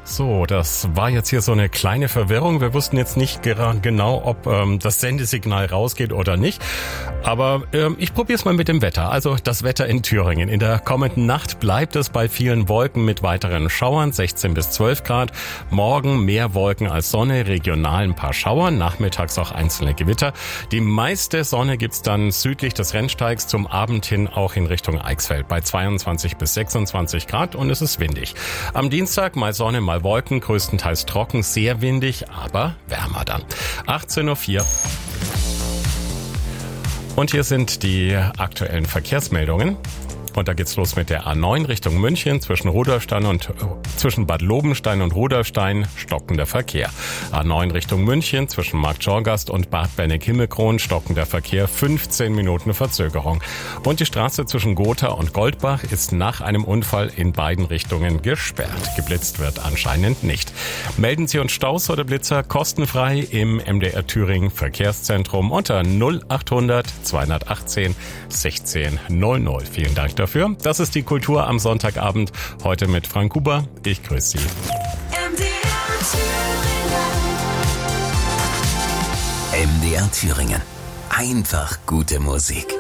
So, das war jetzt hier so eine kleine Verwirrung. Wir wussten jetzt nicht genau, ob das Sendesignal rausgeht oder nicht. Aber ich probiere es mal mit dem Wetter. Also das Wetter in Thüringen. In der kommenden Nacht bleibt es bei vielen Wolken mit weiteren Schauern, 16 bis 12 Grad. Morgen mehr Wolken als Sonne, regional ein paar Schauer, nachmittags auch einzelne Gewitter. Die meiste Sonne gibt's dann südlich des Rennsteigs, zum Abend hin auch in Richtung Eichsfeld bei 22 bis 26 Grad und es ist windig. Am Dienstag mal Sonne, mal Wolken, größtenteils trocken, sehr windig, aber wärmer dann. 18:04 Uhr. Und hier sind die aktuellen Verkehrsmeldungen. Und da geht's los mit der A9 Richtung München zwischen zwischen Bad Lobenstein und Rudolfstein stockender Verkehr. A9 Richtung München zwischen Markt Schorgast und Bad Benneck-Himmelkron stockender Verkehr, 15 Minuten Verzögerung. Und die Straße zwischen Gotha und Goldbach ist nach einem Unfall in beiden Richtungen gesperrt. Geblitzt wird anscheinend nicht. Melden Sie uns Staus oder Blitzer kostenfrei im MDR Thüringen Verkehrszentrum unter 0800 218 1600. Vielen Dank dafür. Das ist die Kultur am Sonntagabend. Heute mit Frank Huber. Ich grüße Sie. MDR Thüringen. Einfach gute Musik.